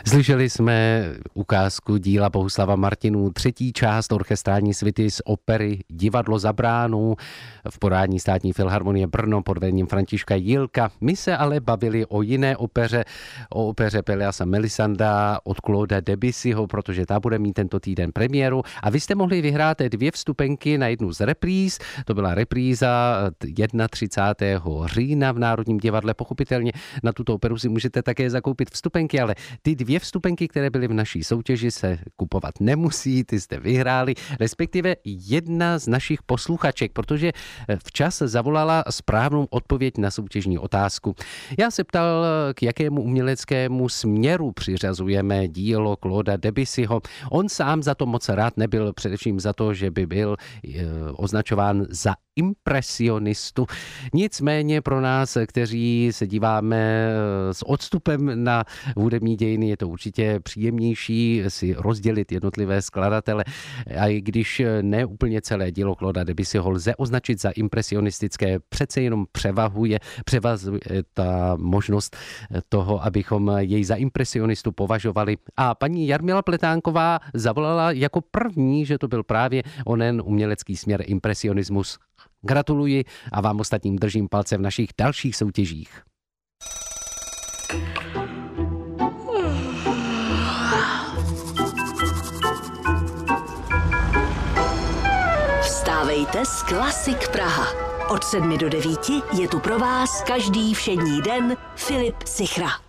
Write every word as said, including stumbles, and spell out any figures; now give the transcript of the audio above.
Slyšeli jsme ukázku díla Bohuslava Martinů, třetí část orchestrální svity z opery Divadlo za bránou v podání Státní filharmonie Brno pod vedením Františka Jílka. My se ale bavili o jiné opeře, o opeře Pelléas a Melisanda od Clauda Debussyho, protože ta bude mít tento týden premiéru a vy jste mohli vyhrát dvě vstupenky na jednu z repríz. To byla repríza třicátého prvního října v Národním divadle. Pochopitelně na tuto operu si můžete také zakoupit vstupenky, ale ty dvě vstupenky, které byly v naší soutěži, se kupovat nemusí, ty jste vyhráli, respektive jedna z našich posluchaček, protože včas zavolala správnou odpověď na soutěžní otázku. Já se ptal, k jakému uměleckému směru přiřazujeme dílo Clauda Debussyho. On sám za to moc rád nebyl, především za to, že by byl označován za impresionistu. Nicméně pro nás, kteří se díváme s odstupem na hudební dějiny, je to určitě příjemnější si rozdělit jednotlivé skladatele. A i když ne úplně celé dílo Clauda Debussyho lze označit za impresionistické, přece jenom převahuje, převazuje ta možnost toho, abychom jej za impresionistu považovali. A paní Jarmila Pletánková zavolala jako první, že to byl právě onen umělecký směr impresionismus. Gratuluji a vám ostatním držím palce v našich dalších soutěžích. Vstávejte s Klasik Praha. Od sedmi do devíti je tu pro vás každý všední den Filip Sichra.